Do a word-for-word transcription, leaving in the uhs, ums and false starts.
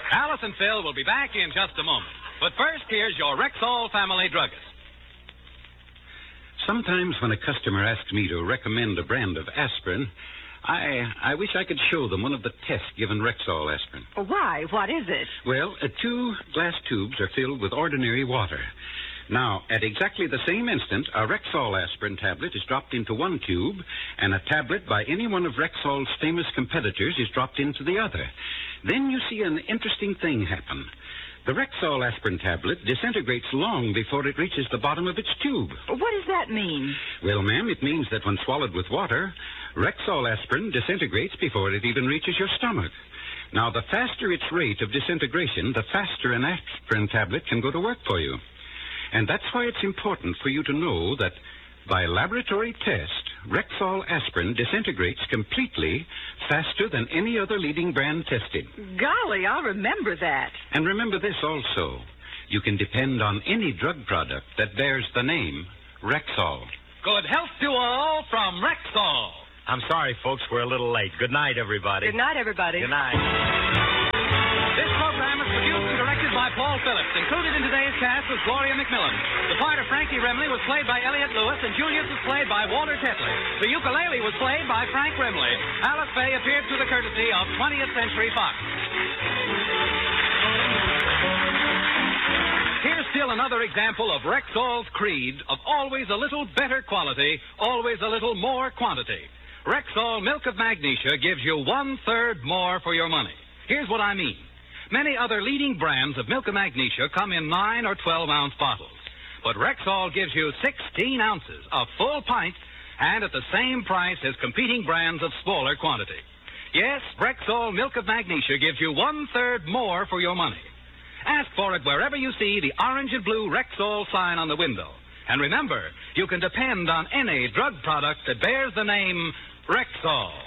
Alice and Phil will be back in just a moment. But first, here's your Rexall family druggist. Sometimes when a customer asks me to recommend a brand of aspirin, I I wish I could show them one of the tests given Rexall aspirin. Why? What is it? Well, uh, two glass tubes are filled with ordinary water. Now, at exactly the same instant, a Rexall aspirin tablet is dropped into one tube, and a tablet by any one of Rexall's famous competitors is dropped into the other. Then you see an interesting thing happen. The Rexall aspirin tablet disintegrates long before it reaches the bottom of its tube. What does that mean? Well, ma'am, it means that when swallowed with water, Rexall aspirin disintegrates before it even reaches your stomach. Now, the faster its rate of disintegration, the faster an aspirin tablet can go to work for you. And that's why it's important for you to know that by laboratory test, Rexall aspirin disintegrates completely faster than any other leading brand tested. Golly, I'll remember that. And remember this also. You can depend on any drug product that bears the name Rexall. Good health to all from Rexall. I'm sorry, folks, we're a little late. Good night, everybody. Good night, everybody. Good night. This program is produced and directed by Paul Phillips. Included in today's cast was Gloria McMillan. The part of Frankie Remley was played by Elliot Lewis, and Julius was played by Walter Tetley. The ukulele was played by Frank Remley. Alice Faye appeared through the courtesy of twentieth Century Fox. Here's still another example of Rexall's creed of always a little better quality, always a little more quantity. Rexall Milk of Magnesia gives you one-third more for your money. Here's what I mean. Many other leading brands of Milk of Magnesia come in nine or twelve-ounce bottles. But Rexall gives you sixteen ounces, a full pint, and at the same price as competing brands of smaller quantity. Yes, Rexall Milk of Magnesia gives you one-third more for your money. Ask for it wherever you see the orange and blue Rexall sign on the window. And remember, you can depend on any drug product that bears the name Rexall.